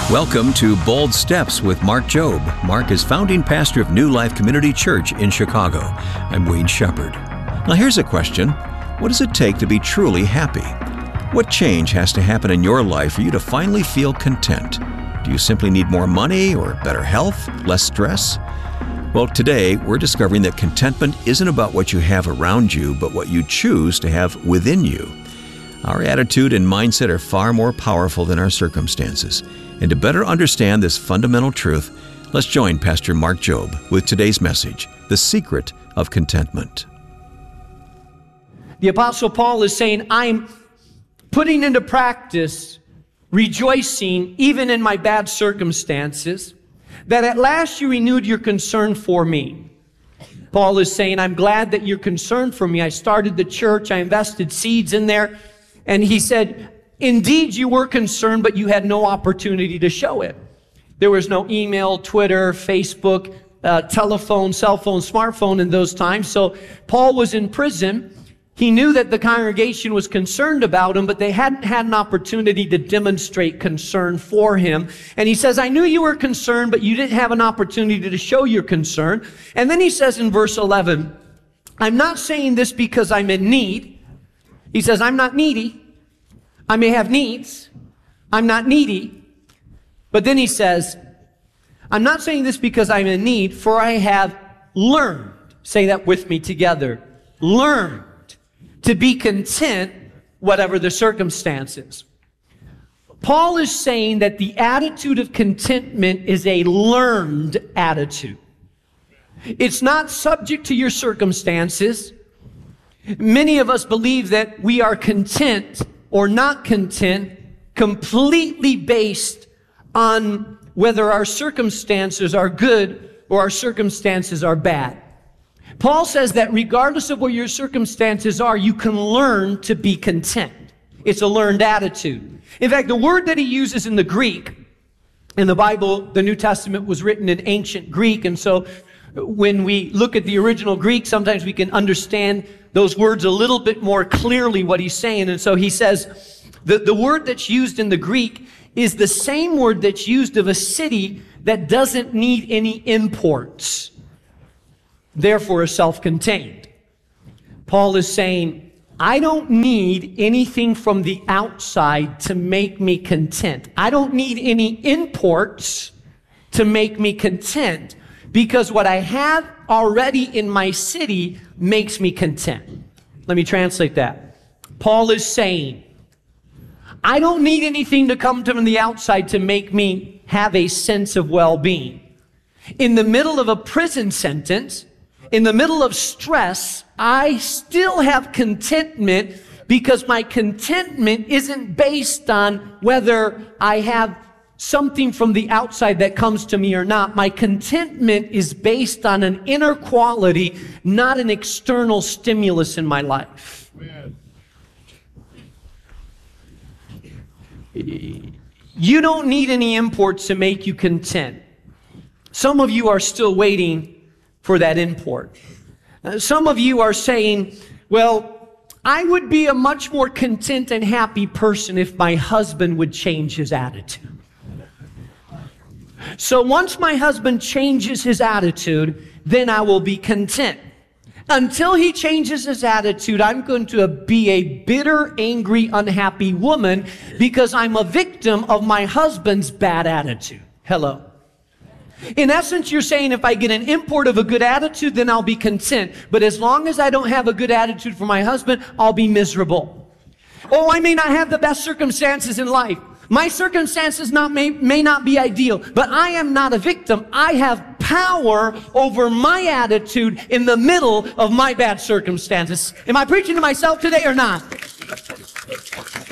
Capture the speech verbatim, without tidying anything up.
Welcome to Bold Steps with Mark Jobe. Mark is founding pastor of New Life Community Church in Chicago. I'm Wayne Shepherd. Now here's a question. What does it take to be truly happy? What change has to happen in your life for you to finally feel content? Do you simply need more money or better health, less stress? Well, today we're discovering that contentment isn't about what you have around you, but what you choose to have within you. Our attitude and mindset are far more powerful than our circumstances. And to better understand this fundamental truth, let's join Pastor Mark Jobe with today's message, The Secret of Contentment. The Apostle Paul is saying, I'm putting into practice rejoicing even in my bad circumstances, that at last you renewed your concern for me. Paul is saying, I'm glad that you're concerned for me. I started the church, I invested seeds in there, and he said, indeed, you were concerned, but you had no opportunity to show it. There was no email, Twitter, Facebook, uh, telephone, cell phone, smartphone in those times. So Paul was in prison. He knew that the congregation was concerned about him, but they hadn't had an opportunity to demonstrate concern for him. And he says, I knew you were concerned, but you didn't have an opportunity to show your concern. And then he says in verse eleven, I'm not saying this because I'm in need. He says, I'm not needy. I may have needs. I'm not needy. But then he says, I'm not saying this because I'm in need, for I have learned, say that with me together, learned to be content whatever the circumstances. Paul is saying that the attitude of contentment is a learned attitude. It's not subject to your circumstances. Many of us believe that we are content or not content completely based on whether our circumstances are good or our circumstances are bad. Paul says that regardless of what your circumstances are, you can learn to be content. It's a learned attitude. In fact, the word that he uses in the Greek, in the Bible, the New Testament was written in ancient Greek, and so when we look at the original Greek, sometimes we can understand those words a little bit more clearly what he's saying. And so he says, the, the word that's used in the Greek is the same word that's used of a city that doesn't need any imports, therefore is self-contained. Paul is saying, I don't need anything from the outside to make me content. I don't need any imports to make me content, because what I have already in my city makes me content. Let me translate that. Paul is saying, I don't need anything to come from the outside to make me have a sense of well-being. In the middle of a prison sentence, in the middle of stress, I still have contentment because my contentment isn't based on whether I have something from the outside that comes to me or not. My contentment is based on an inner quality, not an external stimulus in my life. Amen. You don't need any imports to make you content. Some of you are still waiting for that import. Uh, some of you are saying, well, I would be a much more content and happy person if my husband would change his attitude. So once my husband changes his attitude, then I will be content. Until he changes his attitude, I'm going to be a bitter, angry, unhappy woman because I'm a victim of my husband's bad attitude. Hello. In essence, you're saying if I get an import of a good attitude, then I'll be content. But as long as I don't have a good attitude for my husband, I'll be miserable. Oh, I may not have the best circumstances in life. My circumstances not may, may not be ideal, but I am not a victim. I have power over my attitude in the middle of my bad circumstances. Am I preaching to myself today or not?